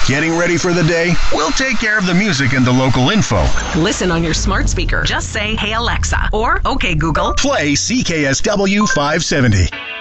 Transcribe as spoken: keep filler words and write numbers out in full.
Getting ready for the day? We'll take care of the music and the local info. Listen on your smart speaker. Just say, "Hey Alexa," or "Okay Google." Play C K S W five seventy.